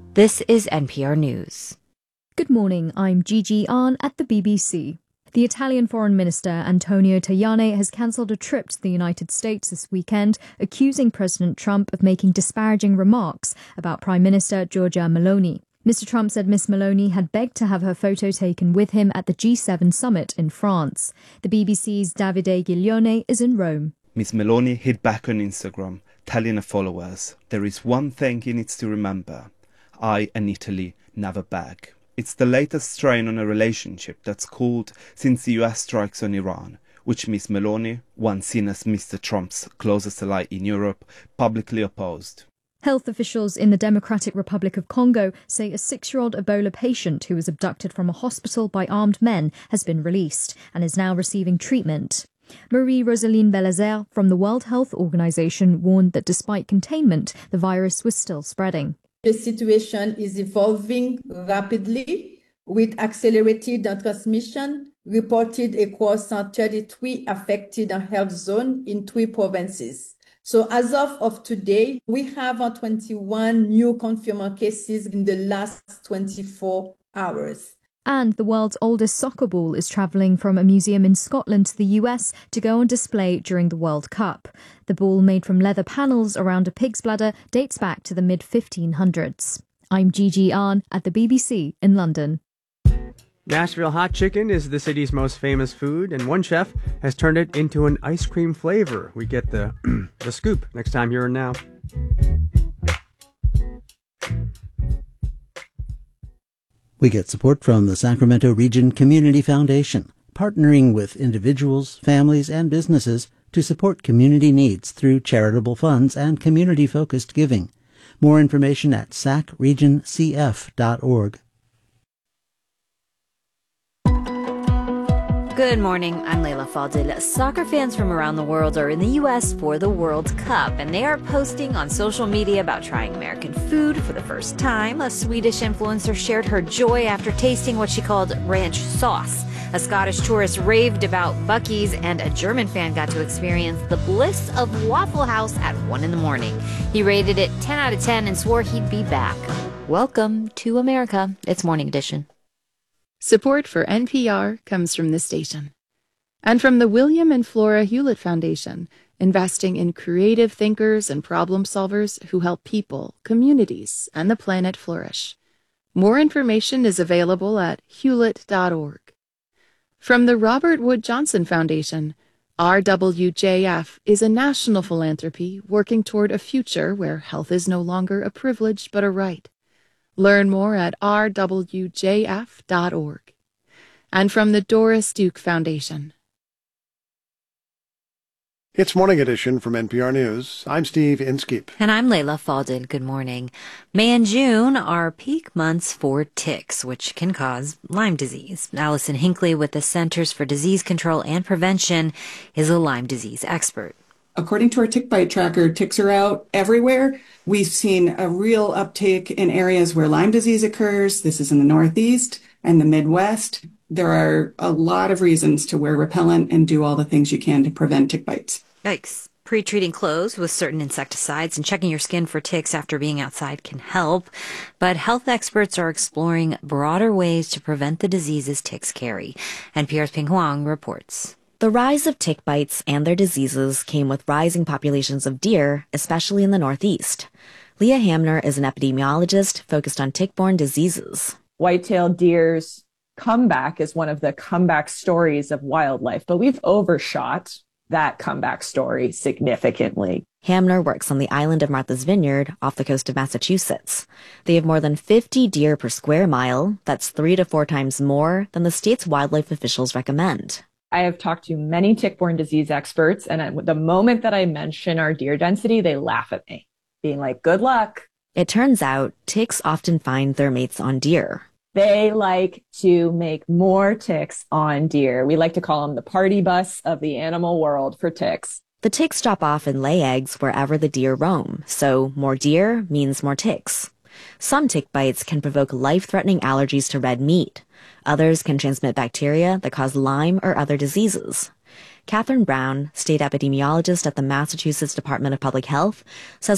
This is NPR News. Good morning, I'm Gigi Ahn at the BBC. The Italian Foreign Minister Antonio Tajani has cancelled a trip to the United States this weekend, accusing President Trump of making disparaging remarks about Prime Minister Giorgia Meloni. Mr. Trump said Miss Meloni had begged to have her photo taken with him at the G7 summit in France. The BBC's Davide Giglione is in Rome. Miss Meloni hit back on Instagram, telling her followers, "There is one thing he needs to remember. I and Italy never beg." It's the latest strain on a relationship that's cooled since the US strikes on Iran, which Miss Meloni, once seen as Mr. Trump's closest ally in Europe, publicly opposed. Health officials in the Democratic Republic of Congo say a 6-year-old Ebola patient who was abducted from a hospital by armed men has been released and is now receiving treatment. Marie-Rosaline Belazer from the World Health Organization warned that despite containment, the virus was still spreading. The situation is evolving rapidly with accelerated transmission reported across 33 affected health zones in 3 provinces. So as of today, we have 21 new confirmed cases in the last 24 hours. And the world's oldest soccer ball is travelling from a museum in Scotland to the US to go on display during the World Cup. The ball, made from leather panels around a pig's bladder, dates back to the mid-1500s. I'm Gigi Ahn at the BBC in London. Nashville hot chicken is the city's most famous food, and one chef has turned it into an ice cream flavor. We get the the scoop next time you're in Now. We get support from the Sacramento Region Community Foundation, partnering with individuals, families, and businesses to support community needs through charitable funds and community-focused giving. More information at sacregioncf.org. Good morning, I'm Leila Fadil. Soccer fans from around the world are in the U.S. for the World Cup, and they are posting on social media about trying American food for the first time. A Swedish influencer shared her joy after tasting what she called ranch sauce. A Scottish tourist raved about Buc-ee's, and a German fan got to experience the bliss of Waffle House at 1 a.m. He rated it 10 out of 10 and swore he'd be back. Welcome to America. It's Morning Edition. Support for NPR comes from this station and from the William and Flora Hewlett Foundation, investing in creative thinkers and problem solvers who help people, communities, and the planet flourish. More information is available at hewlett.org. From the Robert Wood Johnson Foundation, RWJF is a national philanthropy working toward a future where health is no longer a privilege but a right. Learn more at rwjf.org. And from the Doris Duke Foundation. It's Morning Edition from NPR News. I'm Steve Inskeep. And I'm Leila Fadil. Good morning. May and June are peak months for ticks, which can cause Lyme disease. Allison Hinckley with the Centers for Disease Control and Prevention is a Lyme disease expert. According to our tick bite tracker, ticks are out everywhere. We've seen a real uptake in areas where Lyme disease occurs. This is in the Northeast and the Midwest. There are a lot of reasons to wear repellent and do all the things you can to prevent tick bites. Yikes. Pre-treating clothes with certain insecticides and checking your skin for ticks after being outside can help. But health experts are exploring broader ways to prevent the diseases ticks carry. NPR's Ping Huang reports. The rise of tick bites and their diseases came with rising populations of deer, especially in the Northeast. Leah Hamner is an epidemiologist focused on tick-borne diseases. White-tailed deer's comeback is one of the comeback stories of wildlife, but we've overshot that comeback story significantly. Hamner works on the island of Martha's Vineyard off the coast of Massachusetts. They have more than 50 deer per square mile. That's 3 to 4 times more than the state's wildlife officials recommend. I have talked to many tick-borne disease experts, and the moment that I mention our deer density, they laugh at me, being like, good luck. It turns out ticks often find their mates on deer. They like to make more ticks on deer. We like to call them the party bus of the animal world for ticks. The ticks drop off and lay eggs wherever the deer roam, so more deer means more ticks. Some tick bites can provoke life-threatening allergies to red meat. Others can transmit bacteria that cause Lyme or other diseases. Catherine Brown, state epidemiologist at the Massachusetts Department of Public Health, says